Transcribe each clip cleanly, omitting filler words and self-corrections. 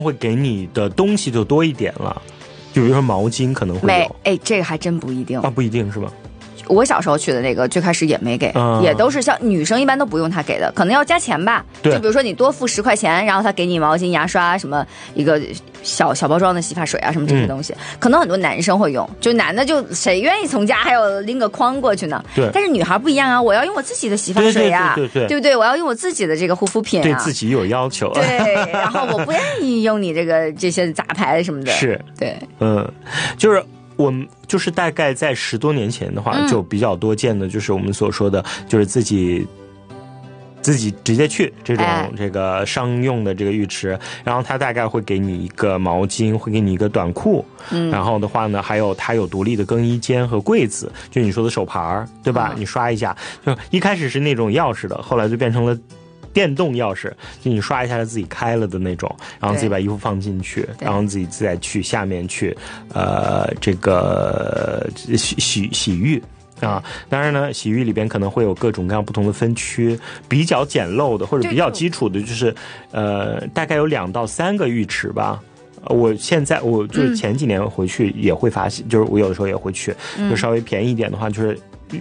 会给你的东西就多一点了，就比如说毛巾可能会有。 哎，这个还真不一定啊，不一定是吧？ 我小时候去的那个最开始也没给，也都是像女生一般都不用他给的，可能要加钱吧。 对， 就比如说你多付10块钱，然后他给你毛巾、牙刷什么一个小包装的洗发水啊什么这些东西，可能很多男生会用，就男的就谁愿意从家还有拎个筐过去呢？ 对。 但是女孩不一样啊，我要用我自己的洗发水呀， 对不对？我要用我自己的这个护肤品啊， 对自己有要求啊。 对，然后我不愿意用你这些杂牌什么的。 是， 对， 就是我们就是大概在10多年前的话，就比较多见的，就是我们所说的，就是自己直接去这种这个商用的这个浴池，然后他大概会给你一个毛巾，会给你一个短裤，然后的话呢，还有它有独立的更衣间和柜子，就你说的手牌，对吧？你刷一下，就一开始是那种钥匙的，后来就变成了电动钥匙，就你刷一下它自己开了的那种，然后自己把衣服放进去，然后自己再去下面去这个洗浴啊。当然呢，洗浴里边可能会有各种各样不同的分区，比较简陋的或者比较基础的就是大概有2到3个浴池吧。我就是前几年回去也会发现，就是我有的时候也会去，就稍微便宜一点的话，就是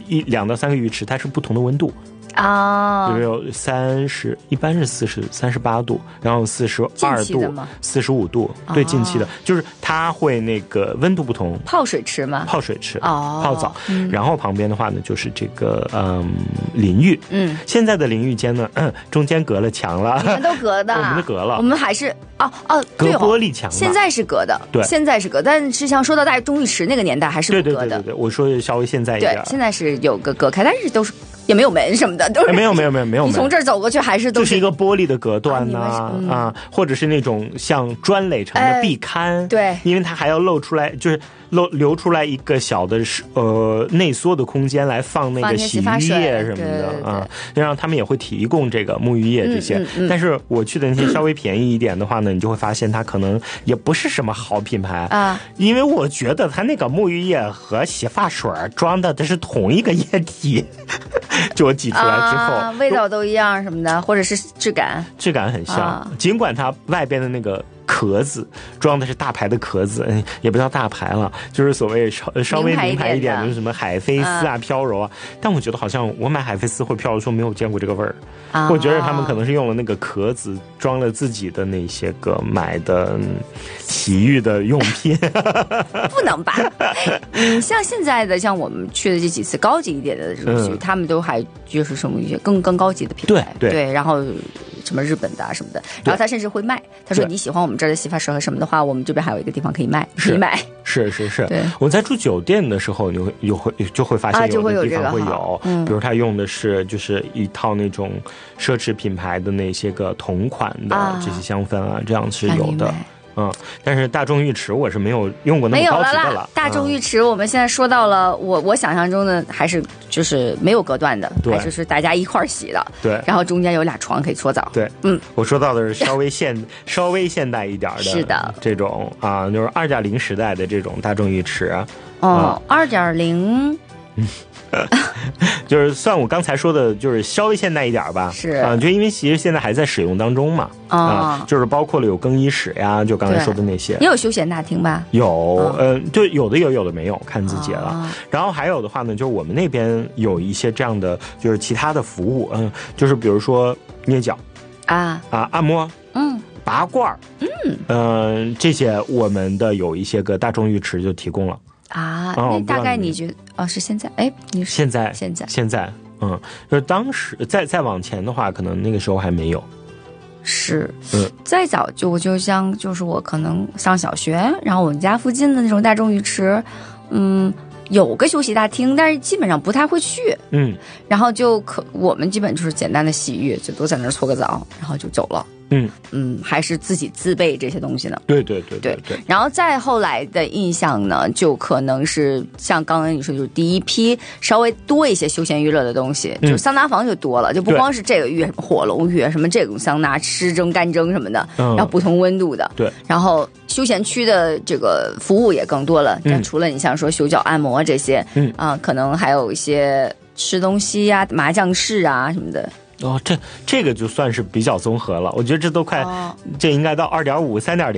2到3个浴池，它是不同的温度。就是有30，一般是38度，然后42度、45度，对，近期的，就是它会那个温度不同。 泡水池吗？ 泡水池，泡澡。然后旁边的话呢，就是这个淋浴。现在的淋浴间呢，中间隔了墙了。 你们都隔的？ 我们都隔了。 我们还是隔玻璃墙。 现在是隔的，对，现在是隔，但是像说到大众浴池那个年代还是不隔的。 对，我说稍微现在一点。 对，现在是有个隔开，但是都是。也没有门什么的，都是没有你从这儿走过去还是都就是一个玻璃的隔断呐或者是那种像砖垒成的壁龛， 对， 因为它还要露出来，就是留出来一个小的内缩的空间来放那个洗浴液什么的然后他们也会提供这个沐浴液这些，但是我去的那些稍微便宜一点的话呢，你就会发现它可能也不是什么好品牌因为我觉得它那个沐浴液和洗发水装的是同一个液体。就我挤出来之后味道都一样什么的，或者是质感很像尽管它外边的那个壳子装的是大牌的壳子，也不叫大牌了，就是所谓稍微名牌一点的，就是什么海飞丝飘柔但我觉得好像我买海飞丝或飘柔说没有见过这个味儿我觉得他们可能是用了那个壳子装了自己的那些个买的洗浴的用品不能吧像现在的像我们去的这几次高级一点的这种他们都还就是什么一些更高级的品牌，对，然后什么日本的什么的，然后他甚至会卖，他说你喜欢我们这儿的洗发水和什么的话，我们这边还有一个地方可以卖，可以买。 是对， 我在住酒店的时候就会发现有的地方会有比如他用的是就是一套那种奢侈品牌的那些个同款的这些香氛这样是有的但是大众浴池我是没有用过那么高级的了。 大众浴池我们现在说到了，我想象中的还是就是没有隔断的，还就是大家一块儿洗的， 对， 然后中间有俩床可以搓澡， 对，我说到的是稍微现代一点的， 是的， 这种就是2.0时代的这种大众浴池 2.0。 就是算我刚才说的，就是稍微现代一点吧， 是就因为其实现在还在使用当中嘛，就是包括了有更衣室呀，就刚才说的那些。 也有休闲大厅吧？ 有，就有的有的没有，看自己了。然后还有的话呢，就是我们那边有一些这样的，就是其他的服务，就是比如说捏脚按摩，拔罐这些我们的有一些个大众浴池就提供了。 那大概你觉得是现在？你现在就是当时再往前的话，可能那个时候还没有。 是，再早就像就是我可能上小学，然后我们家附近的那种大众浴池，有个休息大厅，但是基本上不太会去。然后我们基本就是简单的洗浴，就都在那儿搓个澡，然后就走了。还是自己自备这些东西呢。 对。 然后再后来的印象呢，就可能是像刚才你说，就是第一批稍微多一些休闲娱乐的东西，就是桑拿房就多了，就不光是这个浴，什么火龙浴，什么这种桑拿、湿蒸、干蒸什么的，然后不同温度的。 对。 然后休闲区的这个服务也更多了，除了你像说手脚按摩这些，可能还有一些吃东西麻将室什么的。 这个就算是比较综合了，我觉得这都快，这应该到2.5、3.0